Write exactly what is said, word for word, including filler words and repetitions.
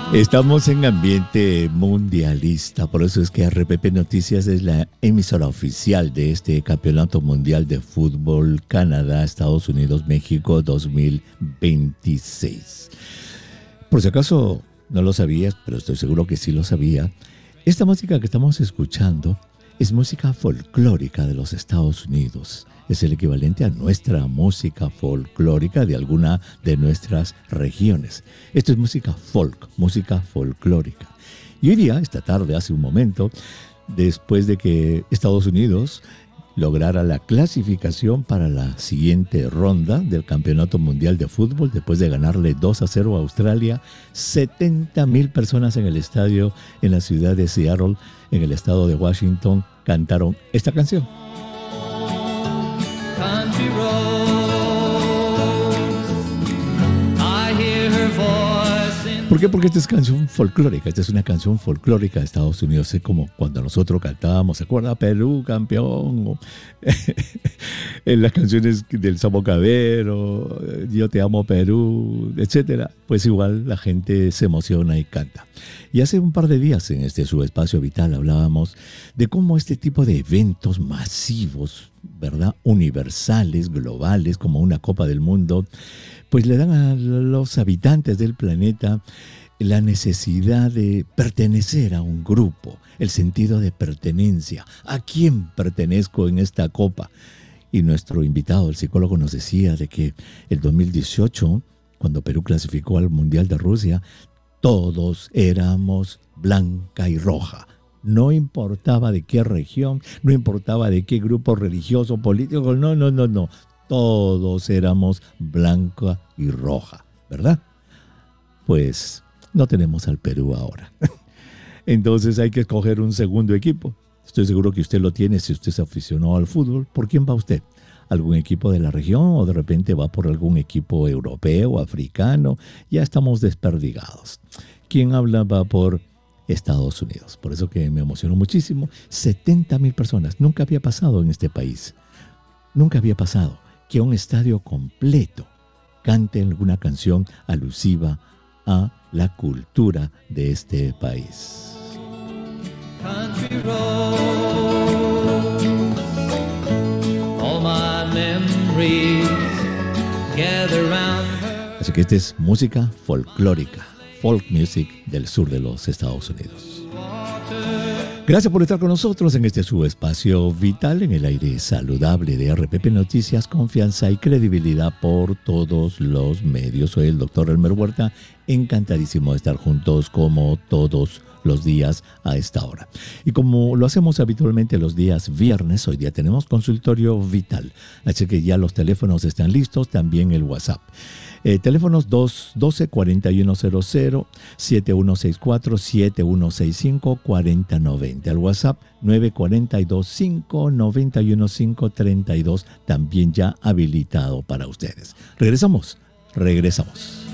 Estamos en ambiente mundialista, por eso es que R P P Noticias es la emisora oficial de este Campeonato Mundial de Fútbol Canadá, Estados Unidos, México dos mil veintiséis. Por si acaso no lo sabías, pero estoy seguro que sí lo sabía, esta música que estamos escuchando es música folclórica de los Estados Unidos. Es el equivalente a nuestra música folclórica de alguna de nuestras regiones. Esto es música folk, música folclórica. Y hoy día, esta tarde, hace un momento, después de que Estados Unidos lograra la clasificación para la siguiente ronda del Campeonato Mundial de Fútbol, después de ganarle dos a cero a Australia, setenta mil personas en el estadio en la ciudad de Seattle, en el estado de Washington, cantaron esta canción. Country roads, I hear her voice in... ¿Por qué? Porque esta es canción folclórica, esta es una canción folclórica de Estados Unidos. Es como cuando nosotros cantábamos, ¿se acuerda? Perú, campeón. O en las canciones del Samo Cabero, Yo te amo Perú, etcétera. Pues igual la gente se emociona y canta. Y hace un par de días en este su espacio vital hablábamos de cómo este tipo de eventos masivos, ¿verdad? Universales, globales, como una Copa del Mundo, pues le dan a los habitantes del planeta la necesidad de pertenecer a un grupo, el sentido de pertenencia. ¿A quién pertenezco en esta Copa? Y nuestro invitado, el psicólogo, nos decía de que el dos mil dieciocho, cuando Perú clasificó al Mundial de Rusia, todos éramos blanca y roja. No importaba de qué región, no importaba de qué grupo religioso, político, no, no, no, no. Todos éramos blanca y roja, ¿verdad? Pues no tenemos al Perú ahora. Entonces hay que escoger un segundo equipo. Estoy seguro que usted lo tiene si usted se aficionó al fútbol. ¿Por quién va usted? ¿Algún equipo de la región o de repente va por algún equipo europeo, africano? Ya estamos desperdigados. ¿Quién habla? Va por Estados Unidos. Por eso que me emocionó muchísimo. setenta mil personas. Nunca había pasado en este país. Nunca había pasado que un estadio completo cante alguna canción alusiva a la cultura de este país. Country roads, all my memories gather round her. Así que esta es música folclórica, folk music del sur de los Estados Unidos. Gracias por estar con nosotros en este su espacio vital, en el aire saludable de R P P Noticias, confianza y credibilidad por todos los medios. Soy el doctor Elmer Huerta, encantadísimo de estar juntos como todos los días a esta hora. Y como lo hacemos habitualmente los días viernes, hoy día tenemos consultorio vital. Así que ya los teléfonos están listos, también el WhatsApp. Eh, teléfonos dos uno dos, cuatro uno cero cero, siete uno seis cuatro, siete uno seis cinco, cuatro cero nueve cero. Al WhatsApp nueve cuatro dos, cinco nueve uno cinco tres dos, también ya habilitado para ustedes. Regresamos, regresamos.